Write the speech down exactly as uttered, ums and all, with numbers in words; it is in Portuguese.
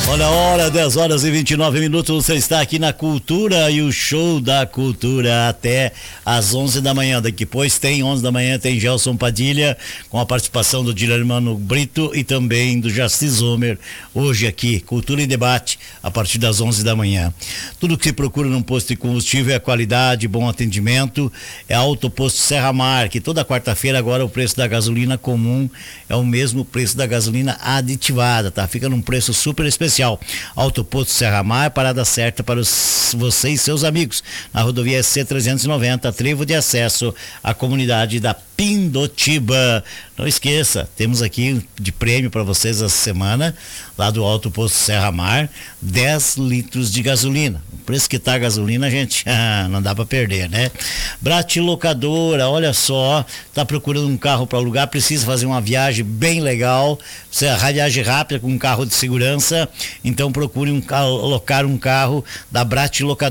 Olha a hora, dez horas e vinte e nove minutos, você está aqui na Cultura e o Show da Cultura até às onze da manhã. Depois tem onze da manhã, tem Gelson Padilha, com a participação do Dilermano Brito e também do Jaci Zomer. Hoje aqui, Cultura e Debate, a partir das onze da manhã. Tudo que se procura num posto de combustível é qualidade, bom atendimento, é Autoposto Serra Mar, que toda quarta-feira agora o preço da gasolina comum é o mesmo preço da gasolina aditivada, tá? Fica num preço super especial. Autoposto Serra Mar, parada certa para os, você e seus amigos, na rodovia C trezentos e noventa, trevo de acesso à comunidade da Pindotiba. Não esqueça, temos aqui de prêmio para vocês essa semana, lá do Autoposto Serra Mar, dez litros de gasolina. O preço que tá a gasolina, gente, não dá para perder, né? Brati Locadora, olha só, tá procurando um carro para alugar, precisa fazer uma viagem bem legal, você a viagem rápida com um carro de segurança, então procure um carro, alocar um carro da Brati Locadora.